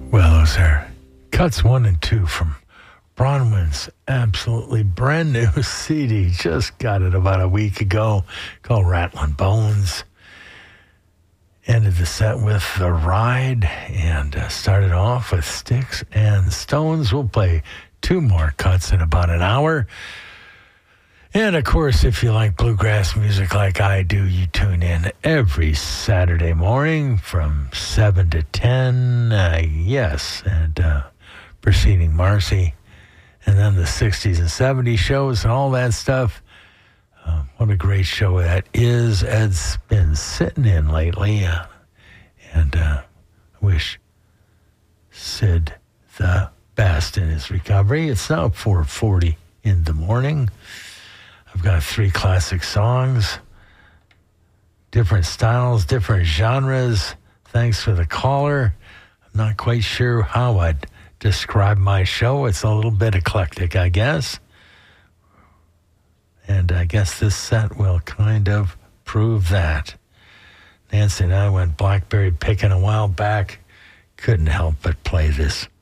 Well, those are cuts 1 and 2 from Bronwyn's absolutely brand new CD. Just got it about a week ago, called Rattlin' Bones. Ended the set with The Ride and started off with Sticks and Stones. We'll play 2 more cuts in about an hour. And, of course, if you like bluegrass music like I do, you tune in every Saturday morning from 7 to 10. Yes, and preceding Marcy. And then the 60s and 70s shows and all that stuff. What a great show that is. Ed's been sitting in lately. And I wish Sid the best in his recovery. It's now 4:40 in the morning. I've got 3 classic songs, different styles, different genres. Thanks for the caller. I'm not quite sure how I'd describe my show. It's a little bit eclectic, I guess. And I guess this set will kind of prove that. Nancy and I went blackberry picking a while back. Couldn't help but play this.